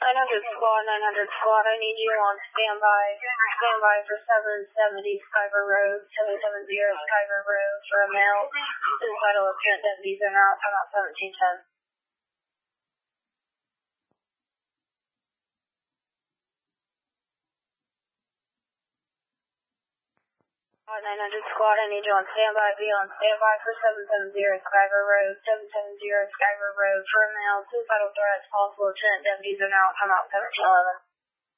900 squad, 900 squad, I need you on standby. Standby for 770 Skyver Road, 770 Skyver Road for a male. Suicidal apparent deputies are now come out 1710. 900 squad, I need you on standby. Be on standby for 770 Skyver Road, 770 Skyver Road for a male. Suicidal threats, possible lieutenant deputies are now come out 1711.